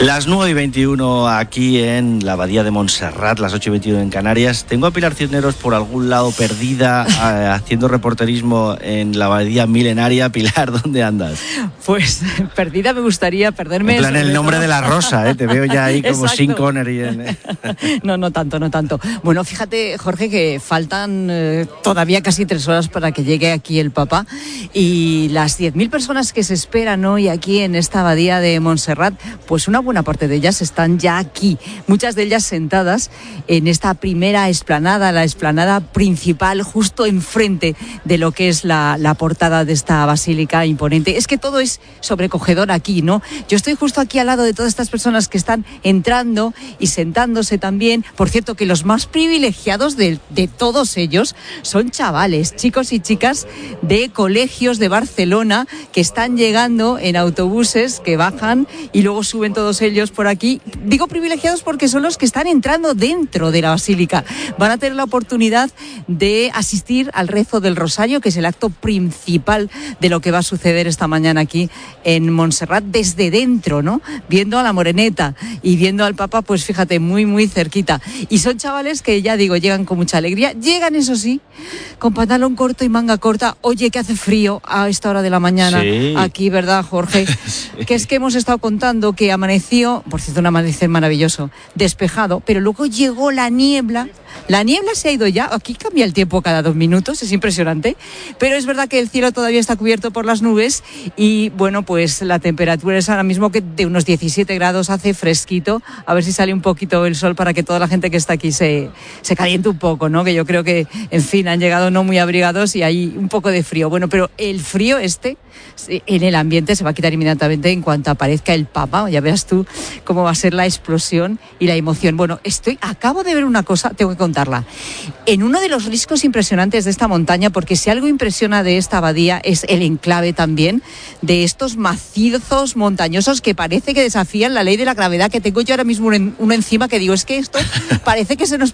Las 9:21 aquí en la Abadía de Montserrat, las 8:21 en Canarias. Tengo a Pilar Cisneros por algún lado perdida haciendo reporterismo en la Abadía milenaria. Pilar, ¿dónde andas? Pues perdida me gustaría perderme. En plan el nombre de la rosa, te veo ya ahí como Exacto. Sean Connery. No tanto. Bueno, fíjate, Jorge, que faltan todavía casi 3 horas para que llegue aquí el Papa, y las 10.000 personas que se esperan hoy aquí en esta Abadía de Montserrat, pues una buena parte de ellas están ya aquí, muchas de ellas sentadas en esta primera explanada, la explanada principal, justo enfrente de lo que es la portada de esta basílica imponente. Es que todo es sobrecogedor aquí, ¿no? Yo estoy justo aquí al lado de todas estas personas que están entrando y sentándose también. Por cierto, que los más privilegiados de todos ellos son chavales, chicos y chicas de colegios de Barcelona que están llegando en autobuses que bajan y luego suben todos ellos por aquí. Digo privilegiados porque son los que están entrando dentro de la basílica. Van a tener la oportunidad de asistir al rezo del Rosario, que es el acto principal de lo que va a suceder esta mañana aquí en Montserrat, desde dentro, ¿no? Viendo a la Moreneta y viendo al Papa, pues fíjate, muy, muy cerquita. Y son chavales que, ya digo, llegan con mucha alegría. Llegan, eso sí, con pantalón corto y manga corta. Oye, que hace frío a esta hora de la mañana. Sí. Aquí, ¿verdad, Jorge? Sí. Que es que hemos estado contando que amaneció, por cierto, un amanecer maravilloso, despejado, pero luego llegó la niebla. La niebla se ha ido ya, aquí cambia el tiempo cada 2 minutos, es impresionante, pero es verdad que el cielo todavía está cubierto por las nubes y bueno, pues la temperatura es ahora mismo que de unos 17 grados, hace fresquito, a ver si sale un poquito el sol para que toda la gente que está aquí se caliente un poco, ¿no? Que yo creo que, en fin, han llegado no muy abrigados y hay un poco de frío. Bueno, pero el frío en el ambiente se va a quitar inmediatamente en cuanto aparezca el Papa. Ya verás tú cómo va a ser la explosión y la emoción. Bueno, acabo de ver una cosa, tengo que contarla. En uno de los riscos impresionantes de esta montaña, porque si algo impresiona de esta abadía es el enclave también de estos macizos montañosos que parece que desafían la ley de la gravedad, que tengo yo ahora mismo uno encima que digo, es que esto parece que se nos